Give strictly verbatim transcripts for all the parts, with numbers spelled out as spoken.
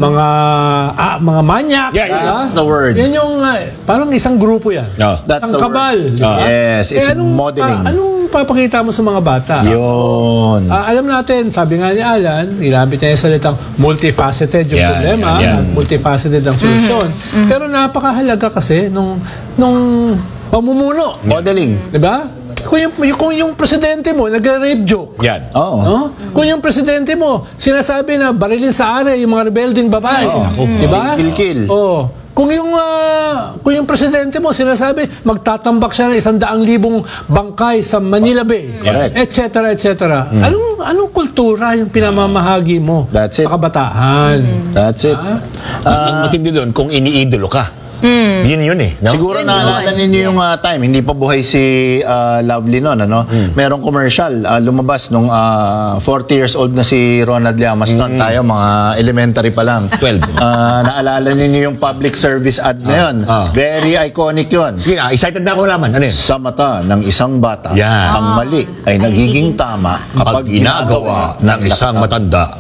mga ah, mga manyak. Yeah, yeah, diba? that's the word. Yan yung uh, parang isang grupo yan. Oh, that's isang the kabal. word. Diba? Yes, it's eh, anong, modeling. ah, anong papakita mo sa mga bata? Yun. Ah, alam natin, sabi nga ni Alan, ginamit niya yung salitang multifaceted yung Yan, problema, yan, yan. at multifaceted ang solusyon. Pero napakahalaga kasi nung nung pamumuno. Modeling. Di ba? Kung yung, yung, kung yung presidente mo nagre-rape joke, Yan. Oo. no? Kung yung presidente mo sinasabi na barilin sa are yung mga rebelding babae, di ba? Kill, kill. Oh. Kung yung ah, kung yung presidente mo sinasabi magtatambak siya ng isang daang libong bangkay sa Manila Bay, Correct. et cetera et cetera. Anong anong kultura yung pinamamahagi mo That's sa it. kabataan? That's it. Ang matindi doon, kung iniidolo ka. Yun yun eh. No? Siguro naalala ninyo yung uh, time, hindi pa buhay si uh, Lovely noon, ano? Merong commercial, uh, lumabas nung uh, forty years old na si Ronald Llamas noon. Tayo, mga elementary pa lang. twelve. Uh, naalala ninyo yung public service ad na yun. ah. Very iconic yun. Sige, ah, excited na ako naman. Ano yun? Sa mata ng isang bata, Yan. ang mali ay nagiging tama Kapag ginagawa ng isang matanda.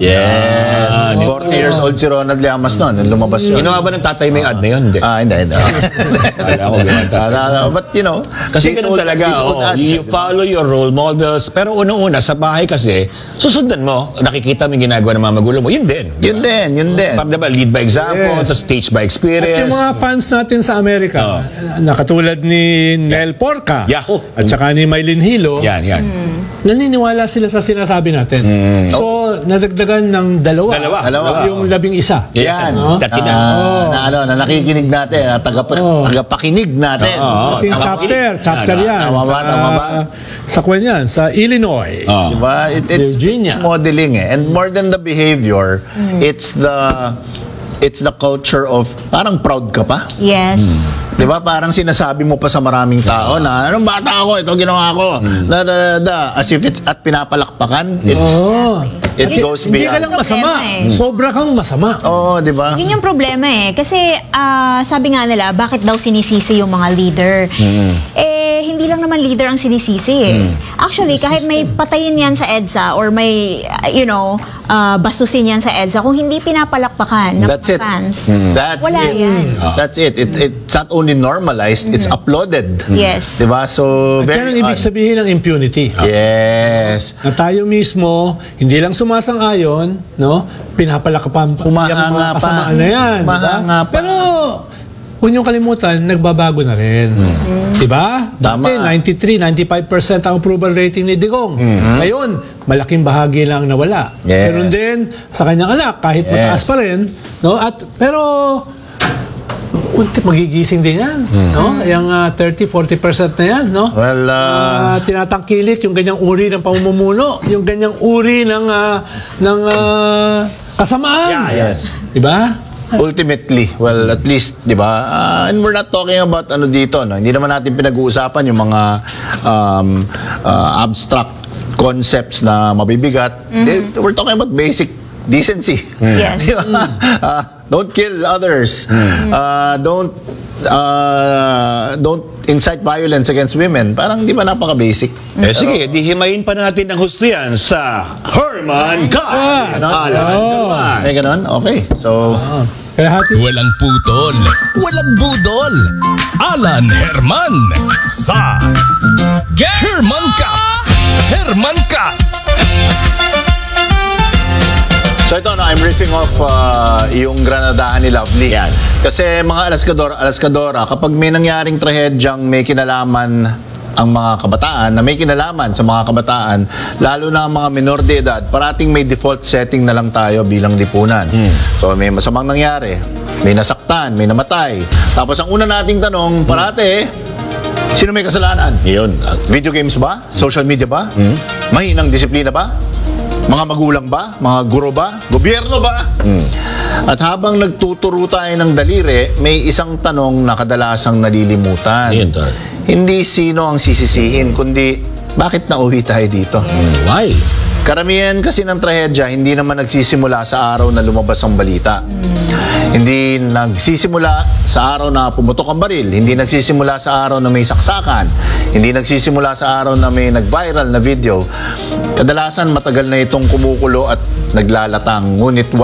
Yes. Yan. forty years old si Ronald Llamas noon, nung lumabas yun. Ginawa ba ng tatay may ad na yun? Hindi. Ah, hindi, hindi. Kala ko ganun. Ah, But, you know, Kasi these ganun old- talaga, these old oh, ads, you follow your role models. Pero unang-una, sa bahay kasi, susundan mo, nakikita mo yung ginagawa ng mga magulang mo, yun din. Yun din, yun din. Parang diba, lead by example, Yes. sa stage by At experience. yung mga fans natin sa Amerika, na katulad ni Nel Porca, Yahoo! at saka ni Maylin Hilo, Yan, yan. naniniwala sila sa sinasabi natin. So, nadagdagan ng dalawa. Dalawa. Dalawa. Yung labing isa. Yan. Oh. Dati na. Ah, na ano, na nakikinig natin, na tagapa, Oh. tagapakinig natin. Oo. Ito yung tama. chapter, chapter Ano, yan. tama ba, sa, tama ba? Sa kwan yan, sa Illinois. Oh. Diba? It, it's, Virginia. it's modeling eh. And more than the behavior, it's the it's the culture of parang proud ka pa. Yes. Di ba? Parang sinasabi mo pa sa maraming tao na, anong bata ako, ito ginawa ko. Da, da, da, da. As if it's at pinapalakpakan. It's, Oh. it Hindi- goes Hindi ka beyond. lang masama. Problema eh. Sobra kang masama. Oo, di ba? Yun yung problema eh. Kasi ah, sabi nga nila, bakit daw sinisisi yung mga leader? Eh, hindi lang naman leader ang sinisisi eh. Actually, kahit may patayin yan sa EDSA or may, ah, you know, ah, bastusin yan sa EDSA, kung hindi pinapalakpakan ng That's mga it. fans, That's wala it. yan. That's it. it. It's not only normalized, it's applauded. Yes. Di ba? So, At yan very ang ibig odd. sabihin ng impunity. Yes. Na tayo mismo, hindi lang sumasang-ayon, no? Pinapalakapan pa Humahanga yung mga pa. kasamaan na yan. di ba? Humahanga pa. Pero, kung yung kalimutan, nagbabago na rin. Diba? Dati, Tama. ninety-three, ninety-five percent ang approval rating ni Digong. Ngayon, malaking bahagi lang nawala. Yes. Pero din, sa kanyang anak, kahit Yes. mataas pa rin, no? At, pero, unti magigising din yan, no? Yung uh, thirty, forty percent na yan, no? Well, uh, Ah, tinatangkilik yung ganyang uri ng pamumuno, yung ganyang uri ng ah, ng ah, kasamaan. Yeah, yes. Diba? Ultimately, well, at least, di ba? Uh, and we're not talking about ano dito, no? Hindi naman natin pinag-uusapan yung mga um, uh, abstract concepts na mabibigat. They- We're talking about basic decency. Yes. Di ba? Uh, don't kill others. Uh, don't uh, don't incite violence against women. Parang di ba napaka-basic? Eh sige, di himayin pa natin ng husto yan sa Herman Ka. Ganon? Alan Herman. May ganon? Okay. So, Kaya hati, Walang putol, walang budol. Alan Herman sa Herman Cut. Herman Cut. So ito, no, I'm riffing off uh, yung Granadahan ni Lovely. Yan. Kasi mga alaskadora, alaskadora, kapag may nangyaring trahedyang may kinalaman ang mga kabataan, na may kinalaman sa mga kabataan, lalo na ang mga minor de edad, parating may default setting na lang tayo bilang lipunan. So may masamang nangyari, may nasaktan, may namatay. Tapos ang una nating tanong, parate, sino may kasalanan? Yun. Video games ba? Social media ba? Mahinang disiplina ba? Mga magulang ba? Mga guro ba? Gobyerno ba? At habang nagtuturo tayo ng daliri, may isang tanong na kadalasang nalilimutan. Yun, tol. Hindi sino ang sisisihin, kundi bakit nauwi tayo dito? Why? Karamihan kasi ng trahedya, hindi naman nagsisimula sa araw na lumabas ang balita. Hindi nagsisimula sa araw na pumutok ang baril. Hindi nagsisimula sa araw na may saksakan. Hindi nagsisimula sa araw na may nag-viral na video. Kadalasan matagal na itong kumukulo at naglalatang. Ngunit